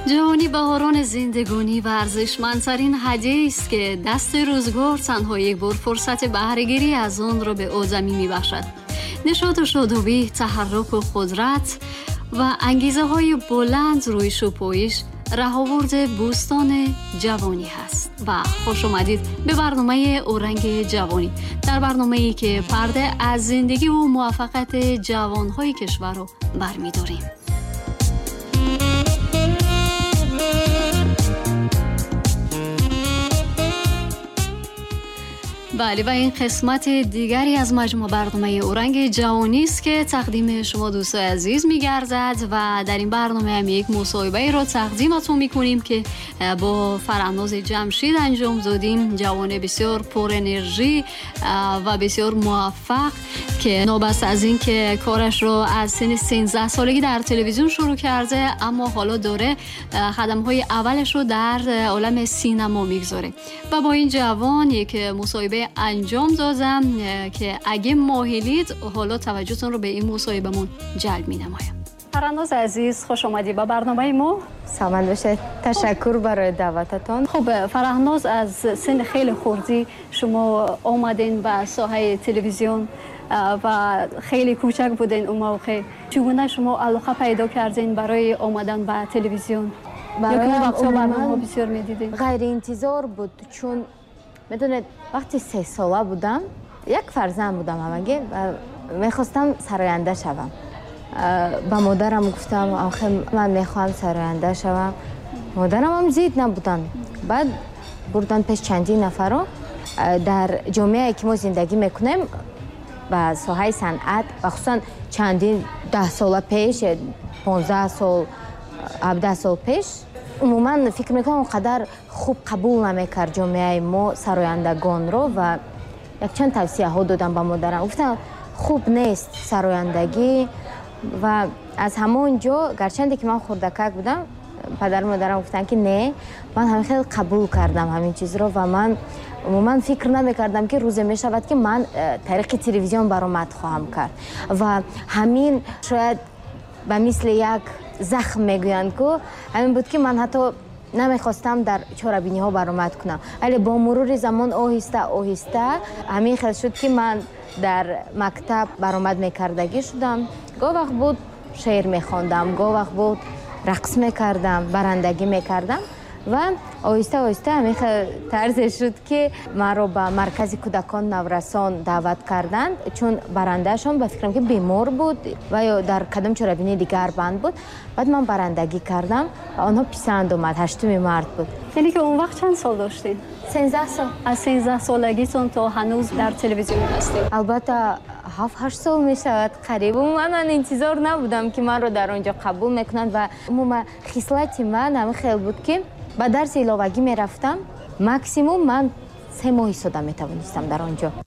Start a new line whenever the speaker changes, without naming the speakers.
جوانی بهاران زندگانی و ارزشمندترین هدیه است که دست روزگار تنها یک بار فرصت بهره‌گیری از آن را به آدمی می‌بخشد. نشاط و شادابی، تحرک و قدرت و انگیزه های بلند روی شوپایش رهاورد بوستان جوانی هست و خوش آمدید به برنامه اورنگ جوانی، در برنامه‌ای که پرده از زندگی و موفقیت جوان‌های کشور رو برمی‌داریم. بله و این قسمت دیگری از مجموع برنامه اورنگ جوانی است که تقدیم شما دوستان عزیز می‌گردد و در این برنامه هم یک مصاحبه را تقدیمتون می‌کنیم که با فرهناز جمشید انجام دادیم. جوان بسیار پر انرژی و بسیار موفق که نابسته از این که کارش را از سن 13 سالگی در تلویزیون شروع کرده، اما حالا داره قدم‌های اولش رو در عالم سینما می‌گذاره و با این جوان یک مصاحبه انجام دادم که اگه مایلید حالا توجهتون رو به این مصاحبهمون جلب می‌نمایم. فرهناز عزیز، خوش آمدید به برنامه ما.
سلامت باشید. تشکر برای دعوتتون.
خب فرهناز، از سن خیلی خردی شما آمدین به ساحه تلویزیون و خیلی کوچک بودین اون موقع. چگونه شما علاقه پیدا کردین برای آمدن به تلویزیون؟
برای
وقتا برنامه بسیار می‌دیدین؟
غیر انتظار بود، چون میدونید وقتی 3 ساله بودم، یک فرزند بودم همگی و میخواستم سراینده شوم. با مادرم گفتم آخه من میخوام سراینده شوم. مادرم هم زید نبودن. بعد بردن پیش چندین نفر رو در جامعه که ما زندگی میکنیم و ساحه صنعت و خصوصا چندین 10 سال پیش، 15 سال 17 سال پیش، عموما فکر میکنم اونقدر خوب قبول نمیکرد جامعه ما سرایندگان رو و یک چند توصیه ها دادم با مادرم. گفتم خوب نیست سرایندگی و از همون جا گرچنده که من خردکک بودم، پدر مادرم گفتن که نه، من همین خیلی قبول کردم همین چیز رو و من عموما فکر نمیکردم که روزی میشود که من طریق تلویزیون برآمد خواهم کرد و همین شاید به مثل یک زخم میگویند که همین بود که من حتی نمیخواستم در چهاربینی ها برآمد کنم، ولی با مرور زمان آهسته همین خیلی شد که من در مکتب برآمد میکردگی شدم. گاه وقت بود شعر میخواندم، گاه وقت بود رقص میکردم، برندگی میکردم و آهسته همین طرز شد که من رو به مرکز کودکان نورسان دعوت کردند، چون برندهشون به فکرم که بیمار بود و یا در کدام چرابینی دیگر بند بود. بعد من برندگی کردم و آنها پسند اومد. 8 مارس بود.
یعنی که اون وقت چند سال داشتین؟
13 سال.
از 13 سالگیتون تا هنوز در تلویزیون هستید؟
البته 7-8 سال می شود قریب. من انتظار نبودم که من رو در آنجا قبول میکنند و عموما خصلت من هم خیلی بود که با درس علاوگی می رفتم. ماکسیموم من 3 ماه ایستاده می توانستم در آنجا.